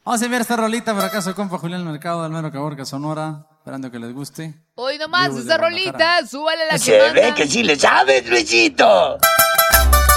Vamos a enviar esta rolita para acaso, compa Julián Mercado del Mero Caborca, Sonora. Esperando que les guste. Hoy nomás Vivos de esa Guadalajara. rolita, súbale la Se ve que sí le sabes, Luisito.